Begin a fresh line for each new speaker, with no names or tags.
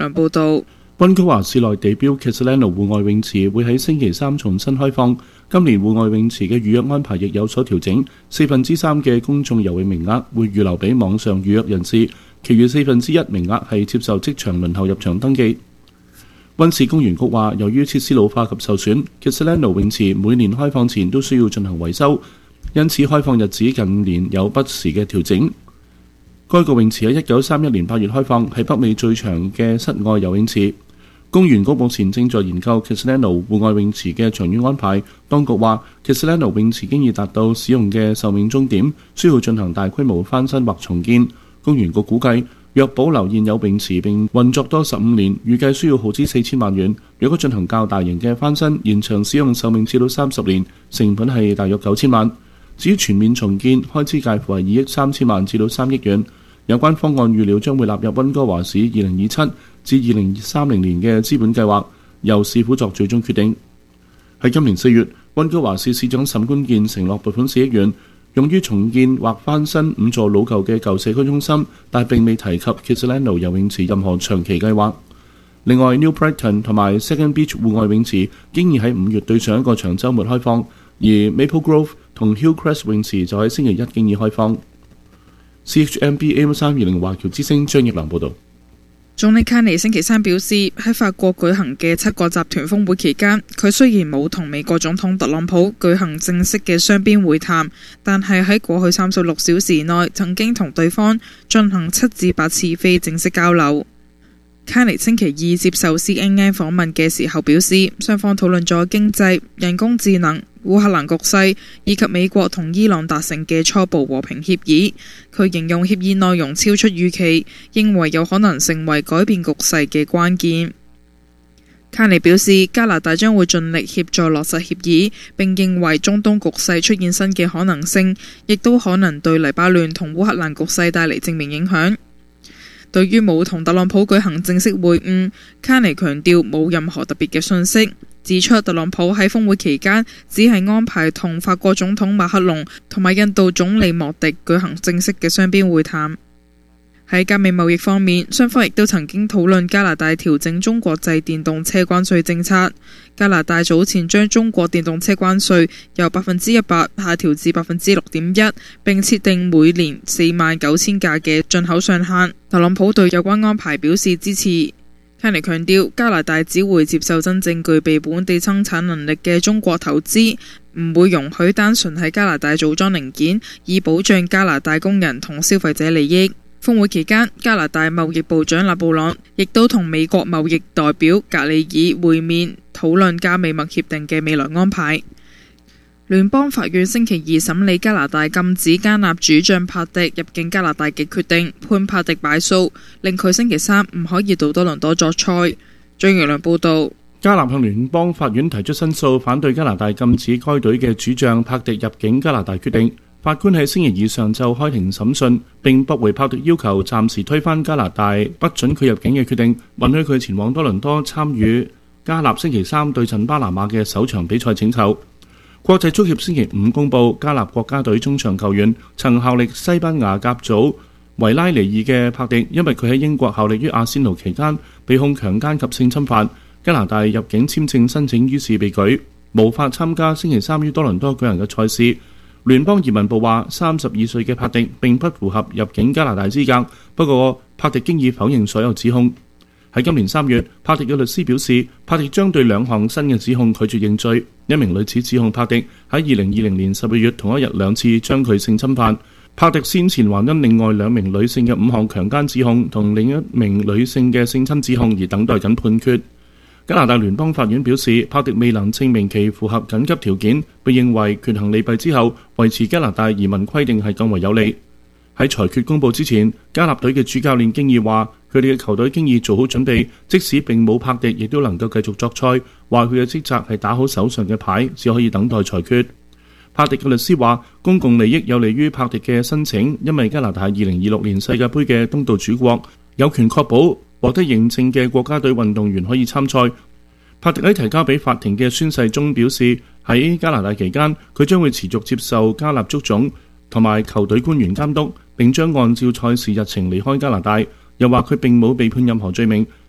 良報導。
溫哥華市內地標 Kisilano 戶外泳池會喺星期三重新開放。今年戶外泳池嘅預約安排亦有所調整，3/4嘅公眾游泳名額會預留俾網上預約人士，其餘1/4名額係接受即場輪候入場登記。溫市公園局話，由於設施老化及受損 ，Kisilano 泳池每年開放前都需要進行維修，因此開放日子近年有不時嘅調整。該個泳池喺1931年8月開放，係北美最長嘅室外游泳池。公園局目前正在研究 Kisilano 戶外泳池嘅長遠安排。當局話 Kisilano 泳池經已達到使用嘅壽命終點，需要進行大規模翻新或重建。公園局估計，若保留現有泳池並運作多15年，預計需要耗資4000萬元。如果進行較大型嘅翻新，延長使用壽命至到30年，成本係大約9000萬。至於全面重建，開支介乎係2億3000萬至到3億元。有關方案預料將會納入溫哥華市2027至2030年嘅資本計劃，由市府作最終決定。喺今年4月，溫哥華市市長沈觀健承諾撥款4億元，用於重建或翻新5座老舊嘅舊社區中心，但並未提及 Kisilano 游泳池任何長期計劃。另外 ，New Brighton 同埋 Second Beach 戶外泳池經已喺5月對上一個長週末開放，而 Maple Grove 同 Hillcrest 泳池就喺星期一經已開放。CHMB AM320 華僑之聲張益良報導。
總理卡尼星期三表示，喺法國舉行嘅7國集團峰會期間，佢雖然冇同美國總統特朗普舉行正式嘅雙邊會談，但係喺過去36小時內曾經同對方進行7至8次非正式交流。卡尼星期二接受 CNN 訪問嘅時候表示，雙方討論咗經濟、人工智能、烏克蘭局勢以及美國同伊朗達成嘅初步和平協議。佢形容協議內容超出預期，認為有可能成為改變局勢嘅關鍵。卡尼表示，加拿大將會盡力協助落實協議，並認為中東局勢出現新嘅可能性，亦都可能對黎巴嫩同烏克蘭局勢帶嚟正面影響。對於冇同特朗普舉行正式會晤，卡尼強調冇任何特別嘅訊息，指出特朗普喺峰會期間只係安排同法國總統馬克龍同埋印度總理莫迪舉行正式嘅雙邊會談。喺加美貿易方面，雙方亦都曾經討論加拿大調整中國製電動車關稅政策。加拿大早前將中國電動車關稅由100%下調至6.1%，並設定每年49000架嘅進口上限。特朗普對有關安排表示支持。卡尼強調，加拿大只會接受真正具備本地生產能力嘅中國投資，唔會容許單純喺加拿大組裝零件，以保障加拿大工人同消費者利益。峰會期間，加拿大貿易部長勒布朗亦都同美國貿易代表格里爾會面，討論加美墨協定嘅未來安排。聯邦法院星期二審理加拿大禁止加納主將帕迪入境加拿大嘅決定，判帕迪敗訴，令佢星期三唔可以到多倫多作賽。張陽良報導。
加納向聯邦法院提出申訴，反對加拿大禁止該隊嘅主將帕迪入境加拿大決定。法官喺星期二上晝開庭審訊，並駁回帕迪要求暫時推翻加拿大不准佢入境嘅決定，允許佢前往多倫多參與加納星期三對陣巴拿馬嘅首場比賽請求。國際足協星期五公佈，加納國家隊中場球員曾效力西班牙甲組維拉尼爾嘅帕迪，因為佢喺英國效力於阿仙奴期間被控強姦及性侵犯，加拿大入境簽證申請於是被拒，無法參加星期三於多倫多舉行嘅賽事。聯邦移民部話，32歲嘅帕迪並不符合入境加拿大資格，不過帕迪經已否認所有指控。喺今年3月，帕迪嘅律師表示，帕迪將對2項新嘅指控拒絕認罪。一名女子指控帕迪喺2020年12月同一日2次將佢性侵犯。帕迪先前還因另外2名女性嘅5項強姦指控同另一名女性嘅性侵指控而等待緊判決。加拿大聯邦法院表示，帕迪未能證明其符合緊急條件，被認為權衡利弊之後，維持加拿大移民規定係更為有利。喺裁決公佈之前，加納隊嘅主教練經已話，佢哋嘅球隊經已做好準備，即使並冇帕迪，亦都能夠繼續作賽。話佢嘅職責係打好手上嘅牌，只可以等待裁決。帕迪嘅律師話，公共利益有利於帕迪嘅申請，因為加拿大係2026年世界盃嘅東道主國，有權確保獲得認證嘅國家隊運動員可以參賽。帕迪喺提交俾法庭嘅宣誓中表示，喺加拿大期間，佢將會持續接受加納足總同埋球隊官員監督，並將按照賽事日程離開加拿大。又話佢並冇被判任何罪名，